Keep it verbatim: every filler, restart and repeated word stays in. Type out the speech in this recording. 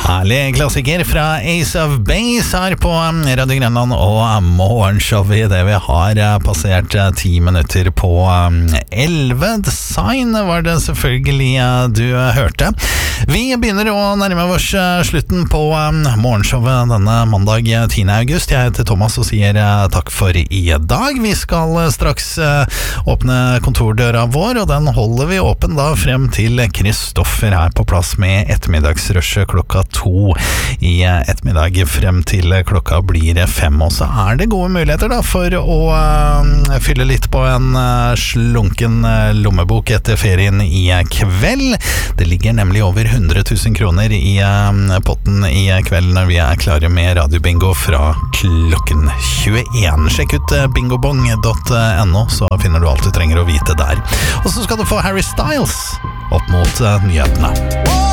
Herlig klassiker fra Ace of Base her på Radio Grenland og morgenshow I det vi har passert ti minutter på elleve. Design var det selvfølgelig du hørte. Vi begynner å nærme oss slutten på morgenshowet denne mandag tiende august. Jeg heter Thomas og sier takk for I dag. Vi skal straks åpne kontordøra vår, og den holder vi åpen da frem til Kristoffer er på plass med ettermiddagsrushet klokka to I ettermiddag frem til klokka blir fem, og så er det gode muligheter da for å uh, fylle litt på en uh, slunken uh, lommebok etter ferien I kveld. Det ligger nemlig over hundre tusen kroner I uh, potten I kveld når vi er klare med radiobingo fra klokken tjueen. Sjekk ut uh, bingobong punktum no, så finner du alt du trenger å vite der. Og så skal du få Harry Styles opp mot uh, nyhetene.